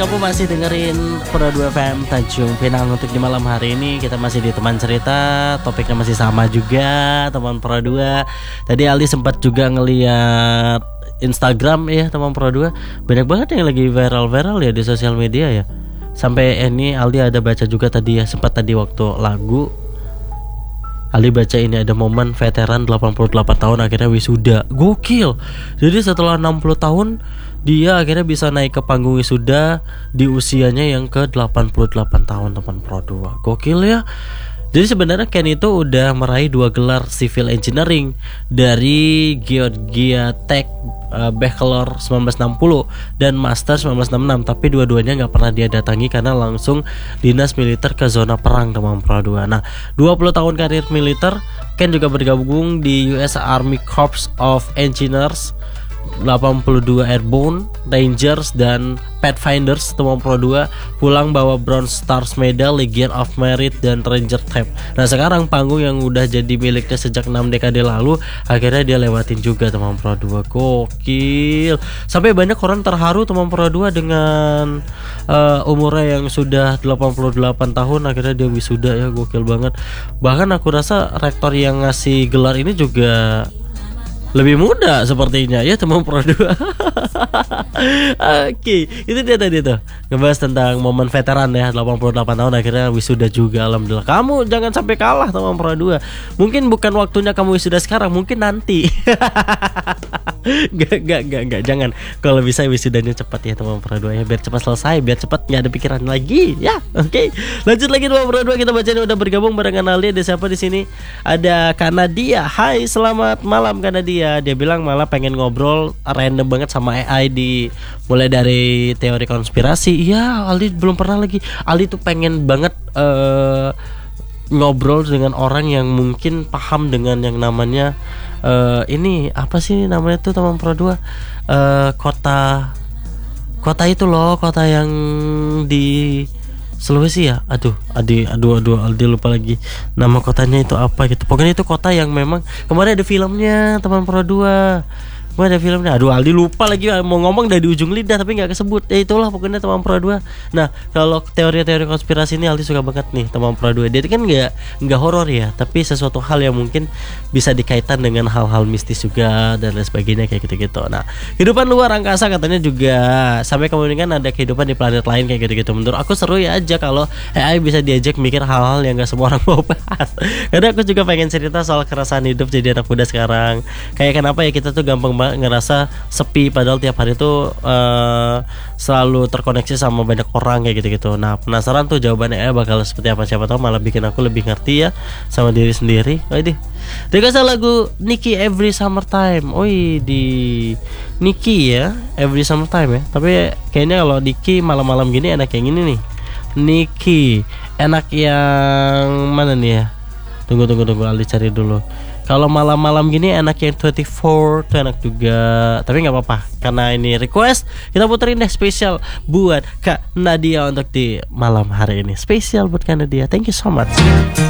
Kamu masih dengerin Pro 2 FM Tanjung Pinang. Untuk di malam hari ini kita masih di teman cerita. Topiknya masih sama juga, teman Pro 2. Tadi Ali sempat juga ngeliat Instagram ya teman Pro 2. Banyak banget yang lagi viral-viral ya di sosial media ya. Sampai ini Aldi ada baca juga tadi ya, sempat tadi waktu lagu Ali baca ini ada momen veteran 88 tahun akhirnya wisuda. Gokil. Jadi setelah 60 tahun dia akhirnya bisa naik ke panggung wisuda di usianya yang ke 88 tahun teman Pro 2. Gokil ya. Jadi sebenarnya Ken itu udah meraih 2 gelar civil engineering dari Georgia Tech, Bachelor 1960 dan Master 1966, tapi dua-duanya nggak pernah dia datangi karena langsung dinas militer ke zona perang teman Pro 2. Nah, 20 tahun karir militer, Ken juga bergabung di US Army Corps of Engineers, 82 Airborne, Rangers dan Pathfinders teman Pro 2. Pulang bawa Bronze Stars Medal, Legion of Merit dan Ranger Tab. Nah sekarang panggung yang udah jadi miliknya sejak 6 dekade lalu akhirnya dia lewatin juga teman Pro 2. Gokil. Sampai banyak orang terharu teman Pro 2 dengan umurnya yang sudah 88 tahun akhirnya dia wisuda ya. Gokil banget. Bahkan aku rasa rektor yang ngasih gelar ini juga lebih muda sepertinya ya teman Pro 2. Oke, itu dia tadi tuh ngebahas tentang momen veteran ya, 88 tahun akhirnya wisuda juga. Alhamdulillah. Kamu jangan sampai kalah teman Pro 2. Mungkin bukan waktunya kamu wisuda sekarang, mungkin nanti. Gak, jangan. Kalau bisa wisudanya cepat ya teman Pro 2 ya, biar cepat selesai, biar cepat nggak ada pikiran lagi ya. Oke. Lanjut lagi teman Pro 2, kita bacain udah bergabung barengan Ali. Ada siapa di sini? Ada Kanadia. Hai, selamat malam Kanadia. Dia bilang malah pengen ngobrol random banget sama AI di mulai dari teori konspirasi. Iya, Ali belum pernah lagi. Ali tuh pengen banget ngobrol dengan orang yang mungkin paham dengan yang namanya ini apa sih namanya tuh teman Pro 2, kota itu loh, kota yang di Sulawesi ya. Aduh Aldi lupa lagi nama kotanya itu apa gitu. Pokoknya itu kota yang memang kemarin ada filmnya teman Pro 2. Ada filmnya. Aduh Aldi lupa lagi, mau ngomong dari ujung lidah tapi nggak kesebut. Ya itulah pokoknya teman Pro 2. Nah kalau teori-teori konspirasi ini Aldi suka banget nih teman Pro 2. Dia kan nggak horor ya, tapi sesuatu hal yang mungkin bisa dikaitkan dengan hal-hal mistis juga dan lain sebagainya kayak gitu-gitu. Nah kehidupan luar angkasa katanya juga sampai kemudian ada kehidupan di planet lain kayak gitu-gitu. Menurut aku seru ya aja kalau AI bisa diajak mikir hal-hal yang nggak semua orang mau bahas. Karena aku juga pengen cerita soal keresahan hidup jadi anak muda sekarang. Kayak kenapa ya kita tuh gampang banget ngerasa sepi padahal tiap hari tuh selalu terkoneksi sama banyak orang kayak gitu-gitu. Nah penasaran tuh jawabannya bakal seperti apa, siapa tahu malah bikin aku lebih ngerti ya sama diri sendiri. Dikasih lagu Nicki Every Summertime. Di Nicki ya, Every Summertime ya. Tapi kayaknya kalau Nicki malam-malam gini enak yang ini nih. Nicki enak yang mana nih ya? Tunggu Ali cari dulu. Kalau malam-malam gini enak yang 24 tuh enak juga. Tapi gak apa-apa karena ini request, kita puterin deh spesial buat Kak Nadia untuk di malam hari ini. Spesial buat Kak Nadia. Thank you so much.